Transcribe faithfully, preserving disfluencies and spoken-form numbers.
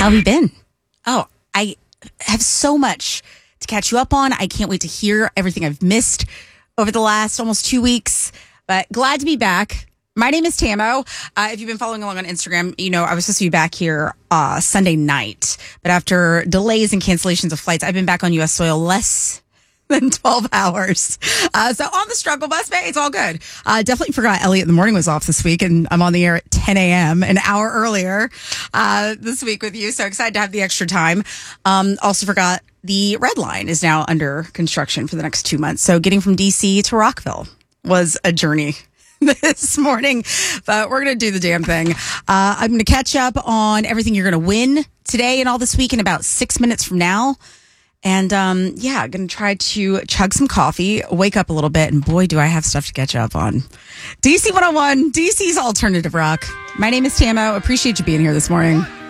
How have you been? Oh, I have so much to catch you up on. I can't wait to hear everything I've missed over the last almost two weeks. But glad to be back. My name is Tamo. Uh, if you've been following along on Instagram, you know I was supposed to be back here uh, Sunday night. But after delays and cancellations of flights, I've been back on U S soil less than twelve hours. Uh, so on the struggle bus, man, it's all good. Uh, definitely forgot Elliot in the morning was off this week, and I'm on the air at ten a.m., an hour earlier uh, this week with you. So excited to have the extra time. Um, also forgot the Red Line is now under construction for the next two months. So getting from D C to Rockville was a journey this morning, but we're going to do the damn thing. Uh, I'm going to catch up on everything you're going to win today and all this week in about six minutes from now. And, um, yeah, going to try to chug some coffee, wake up a little bit, and boy, do I have stuff to catch up on. D C one oh one, D C's Alternative Rock. My name is Tamo. Appreciate you being here this morning.